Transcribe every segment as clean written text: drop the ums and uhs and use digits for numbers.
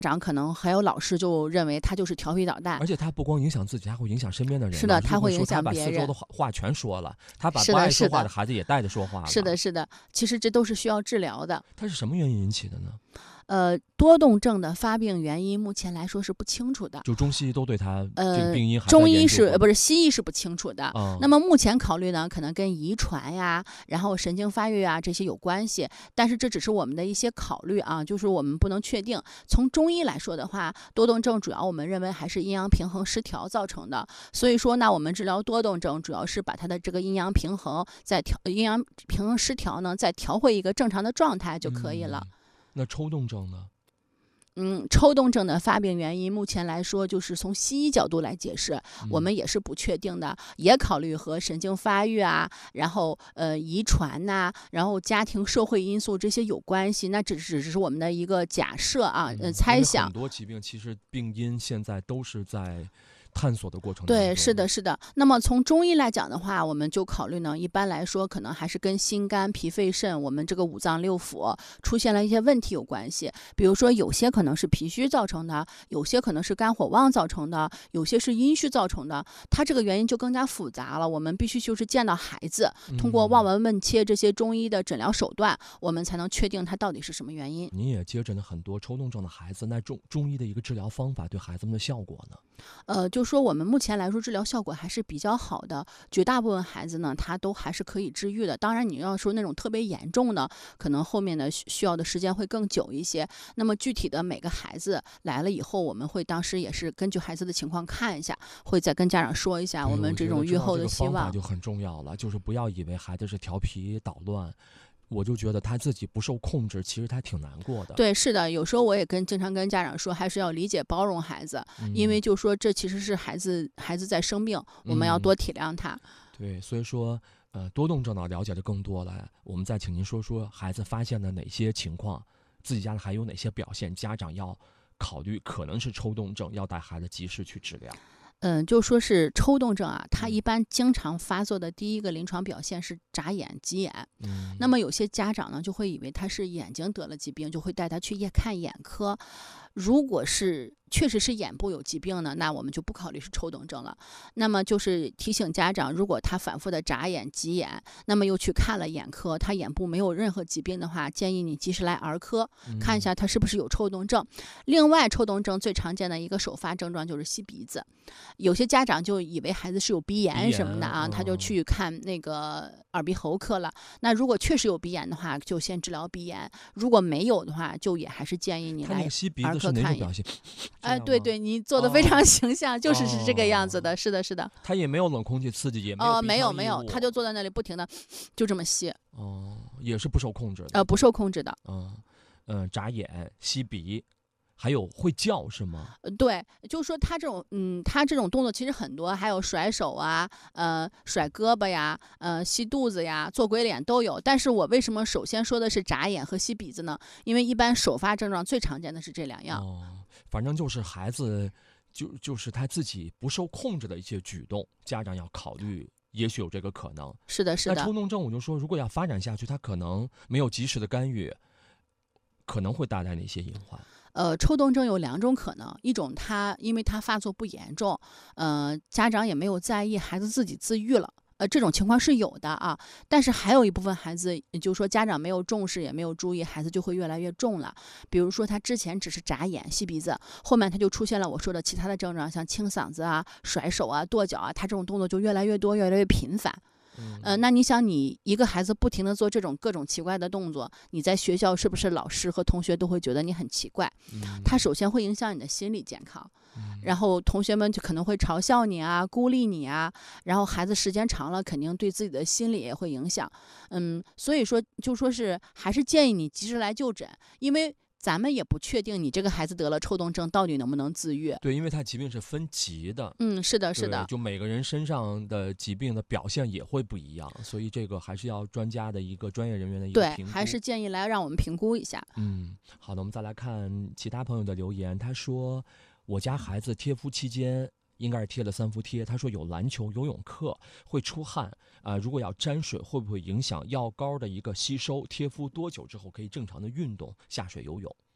长可能还有老师就认为他就是调皮捣蛋， 而且他不光影响自己，他会影响身边的人。 是的，他会影响别人，他把四周的话全说了，他把不爱说话的孩子也带着说话了。 是的，是的，其实这都是需要治疗的。 它是什么原因引起的呢？ 多动症的发病原因目前来说是不清楚的， 就中西医都对它这个病因还在研究。 中医是不是西医是不清楚的。那么目前考虑呢，可能跟遗传呀，然后神经发育啊这些有关系，但是这只是我们的一些考虑啊，就是我们不能确定。从中医来说的话，多动症主要我们认为还是阴阳平衡失调造成的，所以说呢，我们治疗多动症主要是把它的这个阴阳平衡阴阳平衡失调呢，再调回一个正常的状态就可以了。 那抽动症呢？ 抽动症的发病原因，目前来说就是从西医角度来解释，我们也是不确定的，也考虑和神经发育啊，然后遗传呐，然后家庭社会因素这些有关系，那只是我们的一个假设啊，猜想。 很多疾病其实病因现在都是在探索的过程当中。 对，是的，是的。那么从中医来讲的话，我们就考虑呢，一般来说可能还是跟心肝脾肺肾我们这个五脏六腑出现了一些问题有关系。比如说有些可能是脾虚造成的，有些可能是肝火旺造成的，有些是阴虚造成的，它这个原因就更加复杂了。我们必须就是见到孩子，通过望闻问切这些中医的诊疗手段，我们才能确定它到底是什么原因。 您也接诊了很多抽动症的孩子，那中医的一个治疗方法对孩子们的效果呢？ 就说我们目前来说治疗效果还是比较好的，绝大部分孩子呢，他都还是可以治愈的。当然，你要说那种特别严重的，可能后面的需要的时间会更久一些。那么具体的每个孩子来了以后，我们会当时也是根据孩子的情况看一下，会再跟家长说一下我们这种预后的希望。 方法就很重要了，就是不要以为孩子是调皮捣乱。我就觉得他自己不受控制，其实他挺难过的。 对，是的，有时候我也经常跟家长说，还是要理解包容孩子，因为就说这其实是孩子在生病，我们要多体谅他。 对，所以说多动症呢了解的更多了，我们再请您说说孩子发现的哪些情况，自己家里还有哪些表现，家长要考虑可能是抽动症，要带孩子及时去治疗。 就说是抽动症啊，它一般经常发作的第一个临床表现是眨眼、急眼。那么有些家长呢就会以为他是眼睛得了疾病，就会带他去看眼科。如果是确实是眼部有疾病呢，那我们就不考虑是抽动症了。那么就是提醒家长，如果他反复的眨眼、急眼，那么又去看了眼科，他眼部没有任何疾病的话，建议你及时来儿科看一下他是不是有抽动症。另外，抽动症最常见的一个首发症状就是吸鼻子，有些家长就以为孩子是有鼻炎什么的啊，他就去看那个耳鼻喉科了。那如果确实有鼻炎的话，就先治疗鼻炎；如果没有的话，就也还是建议你来儿科看一眼。对对，你做的非常形象，就是这个样子的，是的，是的。 他也没有冷空气刺激，也没有没有，他就坐在那里不停的就这么吸。 也是不受控制的。 不受控制的。 眨眼、吸鼻。还有会叫是吗？ 对，就是说他这种动作其实很多，还有甩手啊，甩胳膊呀，吸肚子呀，做鬼脸都有。但是我为什么首先说的是眨眼和吸鼻子呢？因为一般首发症状最常见的是这两样。 反正就是孩子就是他自己不受控制的一些举动，家长要考虑。也许有这个可能。 是的，是的。 那抽动症我就说，如果要发展下去，他可能没有及时的干预，可能会带来哪些隐患？ 抽动症有两种可能，一种因为它发作不严重，家长也没有在意，孩子自己自愈了。这种情况是有的啊，但是还有一部分孩子，也就是说家长没有重视，也没有注意，孩子就会越来越重了。比如说他之前只是眨眼、吸鼻子，后面他就出现了我说的其他的症状，像清嗓子啊、甩手啊、跺脚啊，他这种动作就越来越多、越来越频繁。那你想，你一个孩子不停的做这种各种奇怪的动作，你在学校是不是老师和同学都会觉得你很奇怪？他首先会影响你的心理健康，然后同学们就可能会嘲笑你啊，孤立你啊，然后孩子时间长了肯定对自己的心理也会影响。所以说就说是还是建议你及时来就诊，因为咱们也不确定你这个孩子得了抽动症到底能不能自愈。 对，因为他疾病是分级的。 是的，是的。 就每个人身上的疾病的表现也会不一样，所以这个还是要专家的一个专业人员的一个评估。 对，还是建议来让我们评估一下。 好的，我们再来看其他朋友的留言。他说，我家孩子贴敷期间应该是贴了3伏贴。他说有篮球、游泳课会出汗如果要沾水，会不会影响药膏的一个吸收？贴敷多久之后可以正常的运动下水游泳？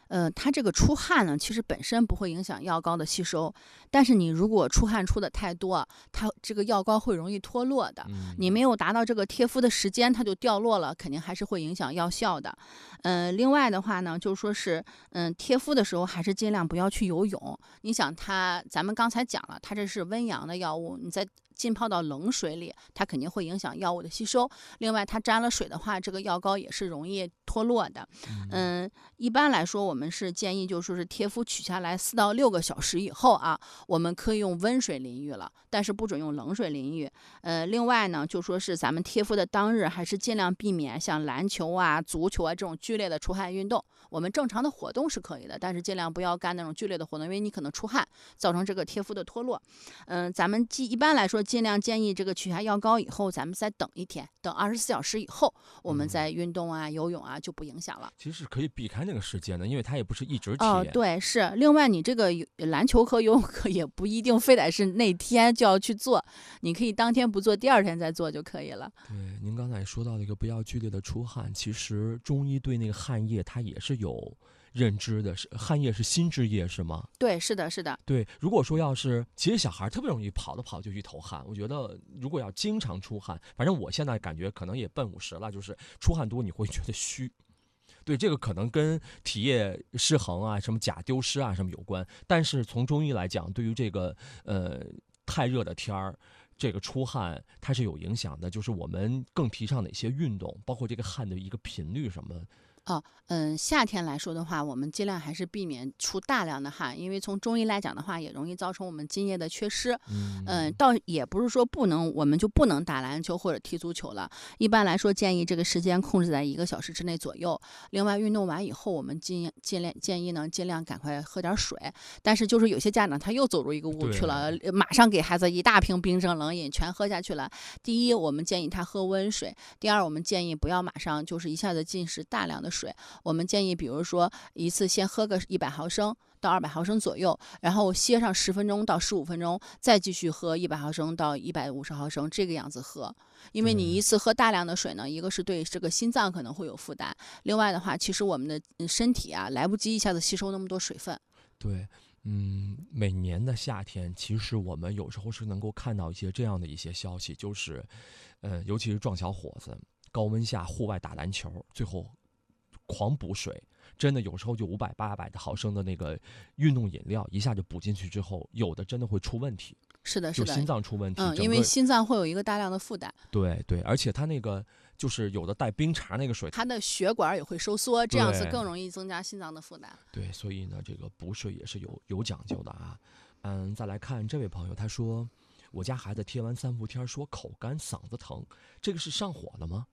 它这个出汗呢，其实本身不会影响药膏的吸收，但是你如果出汗出的太多，它这个药膏会容易脱落的。你没有达到这个贴敷的时间，它就掉落了，肯定还是会影响药效的。另外的话呢，就说是，贴敷的时候还是尽量不要去游泳。你想咱们刚才讲了，它这是温阳的药物，你在浸泡到冷水里，它肯定会影响药物的吸收。另外，它沾了水的话，这个药膏也是容易脱落的。一般来说，我们是建议就说是贴敷取下来4到6个小时以后啊，我们可以用温水淋浴了，但是不准用冷水淋浴。另外呢，就说是咱们贴敷的当日，还是尽量避免像篮球啊、足球啊这种剧烈的出汗运动。我们正常的活动是可以的，但是尽量不要干那种剧烈的活动，因为你可能出汗，造成这个贴敷的脱落。咱们一般来说，尽量建议这个取下药膏以后，咱们再等一天，等24小时以后，我们再运动啊、游泳啊就不影响了。 其实是可以避开那个时间的，因为它也不是一直贴。 对，是。另外，你这个篮球课、游泳课也不一定非得是那天就要去做，你可以当天不做，第2天再做就可以了。 对，您刚才说到了一个不要剧烈的出汗，其实中医对那个汗液它也是有认知的，汗液是心之液是吗？ 对，是的，是的。 对，如果说要是，其实小孩特别容易跑着跑就一头汗，我觉得如果要经常出汗，反正我现在感觉可能也奔50了，就是出汗多你会觉得虚。对，这个可能跟体液失衡啊、什么钾丢失啊什么有关，但是从中医来讲，对于这个太热的天儿，这个出汗它是有影响的，就是我们更提倡哪些运动，包括这个汗的一个频率什么。 夏天来说的话，我们尽量还是避免出大量的汗，因为从中医来讲的话，也容易造成我们津液的缺失。倒也不是说我们就不能打篮球或者踢足球了。一般来说，建议这个时间控制在1个小时之内左右。另外，运动完以后，我们建议呢，尽量赶快喝点水。但是就是有些家长他又走入一个误区了，马上给孩子一大瓶冰镇冷饮全喝下去了。第一，我们建议他喝温水；第二，我们建议不要马上就是一下子进食大量的水。我们建议，比如说一次先喝个100毫升到200毫升左右，然后歇上10分钟到15分钟，再继续喝100毫升到150毫升，这个样子喝。因为你一次喝大量的水呢，一个是对这个心脏可能会有负担，另外的话，其实我们的身体啊来不及一下子吸收那么多水分。 对，每年的夏天，其实我们有时候是能够看到一些这样的一些消息，就是，尤其是壮小伙子，高温下户外打篮球，最后狂补水，真的有时候就500、800毫升的那个运动饮料，一下就补进去之后，有的真的会出问题。 是的， 就心脏出问题。 因为心脏会有一个大量的负担。 对对，而且它那个就是有的带冰碴那个水， 它的血管也会收缩，这样子更容易增加心脏的负担。 对，所以呢，这个补水也是有讲究的啊。再来看这位朋友，他说我家孩子贴完3伏贴说口干嗓子疼，这个是上火了吗？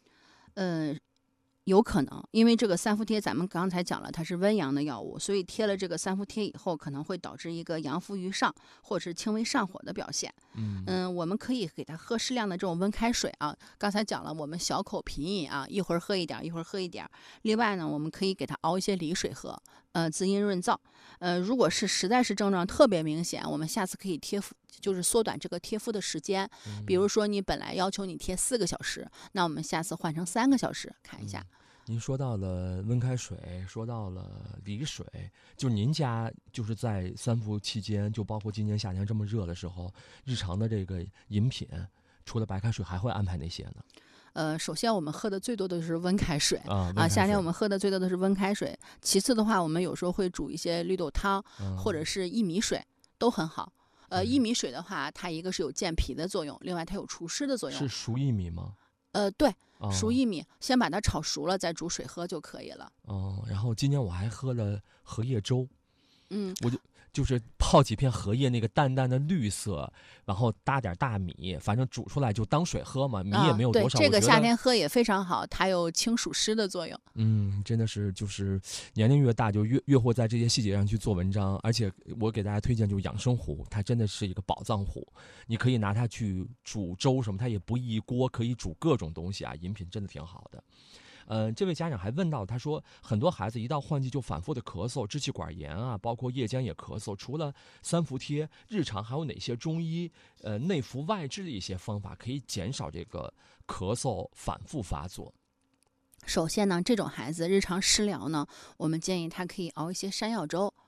有可能，因为这个3伏贴咱们刚才讲了，它是温阳的药物，所以贴了这个3伏贴以后，可能会导致一个阳伏于上，或者是轻微上火的表现。我们可以给他喝适量的这种温开水啊。刚才讲了，我们小口频饮啊，一会儿喝一点，一会儿喝一点。另外呢，我们可以给他熬一些梨水喝，滋阴润燥。如果是实在是症状特别明显，我们下次可以贴敷，就是缩短这个贴敷的时间。比如说你本来要求你贴4个小时，那我们下次换成3个小时，看一下。 您说到了温开水，说到了梨水，就您家就是在3伏期间，就包括今年夏天这么热的时候，日常的这个饮品，除了白开水，还会安排哪些呢？ 首先我们喝的最多的是温开水啊， 夏天我们喝的最多的是温开水。其次的话，我们有时候会煮一些绿豆汤，或者是薏米水，都很好。薏米水的话，它一个是有健脾的作用，另外它有除湿的作用。 是熟薏米吗？ 对，熟薏米，先把它炒熟了，再煮水喝就可以了。 然后今年我还喝了荷叶粥，我就是泡几片荷叶，那个淡淡的绿色，然后搭点大米，反正煮出来就当水喝嘛，米也没有多少。 对，这个夏天喝也非常好，它有清暑湿的作用。 真的是就是年龄越大就越会在这些细节上去做文章，而且我给大家推荐就是养生壶，它真的是一个宝藏壶，你可以拿它去煮粥什么，它也不易锅，可以煮各种东西啊，饮品真的挺好的。这位家长还问到，他说很多孩子一到换季就反复的咳嗽，支气管炎啊，包括夜间也咳嗽。除了3伏贴，日常还有哪些中医内服外治的一些方法可以减少这个咳嗽反复发作？ 首先呢，这种孩子日常食疗呢，我们建议他可以熬一些山药粥